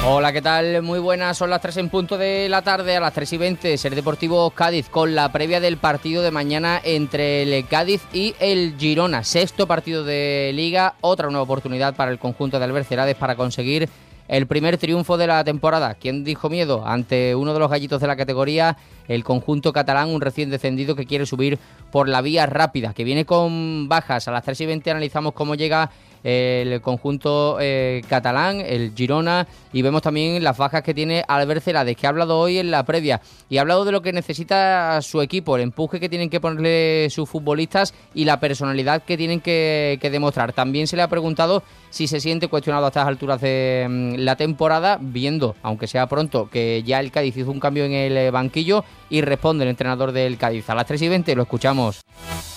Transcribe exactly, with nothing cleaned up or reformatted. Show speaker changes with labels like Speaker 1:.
Speaker 1: Hola, ¿qué tal? Muy buenas, son las tres en punto de la tarde, a las tres y veinte, Ser Deportivo Cádiz, con la previa del partido de mañana entre el Cádiz y el Girona. Sexto partido de Liga, otra nueva oportunidad para el conjunto de Albert Celades para conseguir el primer triunfo de la temporada. ¿Quién dijo miedo? Ante uno de los gallitos de la categoría, el conjunto catalán, un recién descendido que quiere subir por la vía rápida, que viene con bajas. A las tres y veinte analizamos cómo llega el conjunto eh, catalán, el Girona, y vemos también las bajas que tiene Albert Celades, que ha hablado hoy en la previa y ha hablado de lo que necesita su equipo, el empuje que tienen que ponerle sus futbolistas y la personalidad que tienen que, que demostrar. También se le ha preguntado si se siente cuestionado a estas alturas de mm, la temporada, viendo, aunque sea pronto, que ya el Cádiz hizo un cambio en el banquillo, y responde el entrenador del Cádiz. A las tres y veinte lo escuchamos.